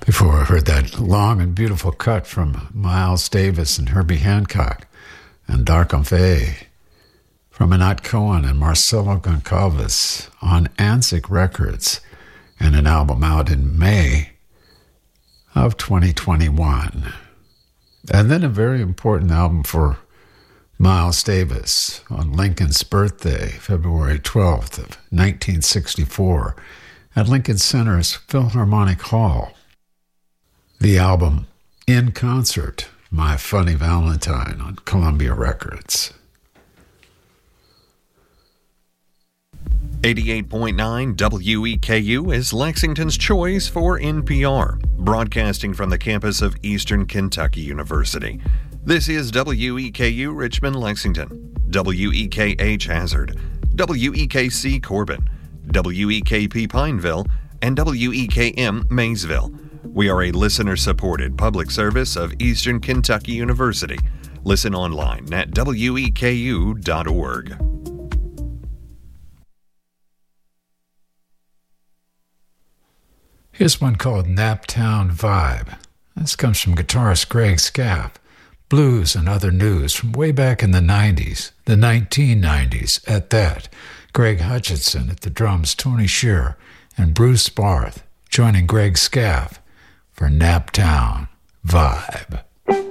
Before I heard that long and beautiful cut from Miles Davis and Herbie Hancock and Dark Envy from Anat Cohen and Marcelo Goncalves on Anzic Records, and an album out in May of 2021. And then a very important album for Miles Davis on Lincoln's birthday, February 12th of 1964, at Lincoln Center's Philharmonic Hall. The album In Concert, My Funny Valentine on Columbia Records. 88.9 WEKU is Lexington's choice for NPR, broadcasting from the campus of Eastern Kentucky University. This is WEKU Richmond, Lexington, WEKH Hazard, WEKC Corbin, WEKP Pineville, and WEKM Maysville. We are a listener-supported public service of Eastern Kentucky University. Listen online at weku.org. Here's one called Naptown Vibe. This comes from guitarist Greg Scaff. Blues and other news from way back in the 90s, the 1990s at that. Greg Hutchinson at the drums, Tony Shearer, and Bruce Barth joining Greg Scaff for Naptown Vibe.